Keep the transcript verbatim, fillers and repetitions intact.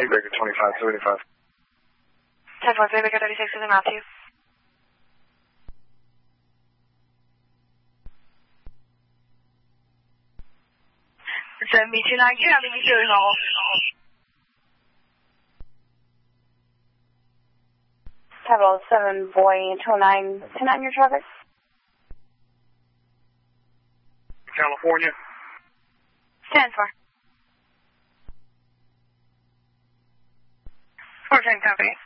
Lake Baker twenty-five seventy-five. ten four three, Baker thirty-six, is in Matthew. seven B two nine, you're not leaving Philly normal. Capital seven, boy, two nine, ten nine, your traffic. California. ten four. four ten, copy.